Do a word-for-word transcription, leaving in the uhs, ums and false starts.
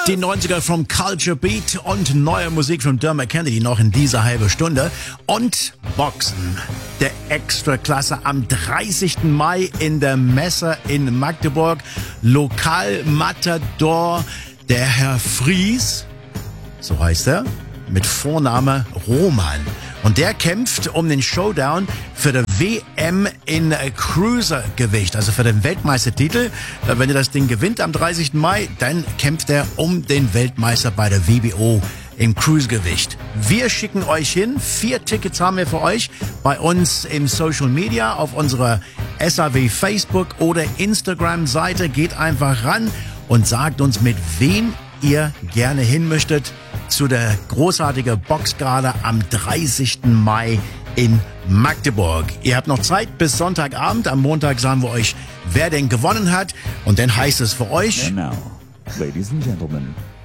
Die neunziger vom Culture Beat und neue Musik von Dermot Kennedy noch in dieser halben Stunde. Und Boxen, der Extraklasse am dreißigsten Mai in der Messe in Magdeburg. Lokalmatador, der Herr Fries, so heißt er, mit Vorname Roman. Und der kämpft um den Showdown für die W M in Cruisergewicht, also für den Weltmeistertitel. Wenn er das Ding gewinnt am dreißigsten Mai, dann kämpft er um den Weltmeister bei der W B O im Cruisergewicht. Wir schicken euch hin. Vier Tickets haben wir für euch bei uns im Social Media, auf unserer S A W Facebook oder Instagram Seite. Geht einfach ran und sagt uns, mit wem ihr gerne hin möchtet zu der großartigen Boxgala am dreißigsten Mai in Magdeburg. Ihr habt noch Zeit bis Sonntagabend. Am Montag sagen wir euch, wer denn gewonnen hat. Und dann heißt es für euch... And now, ladies and gentlemen,